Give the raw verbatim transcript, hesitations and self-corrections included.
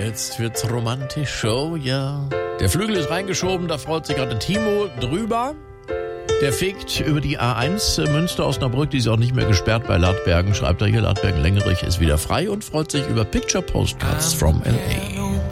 Jetzt wird's romantisch, oh ja. Der Flügel ist reingeschoben, da freut sich gerade Timo drüber. Der fegt über die A eins Münster-Osnabrück, die ist auch nicht mehr gesperrt bei Ladbergen. Schreibt er hier, Ladbergen-Lengerich ist wieder frei und freut sich über Picture Postcards from L A.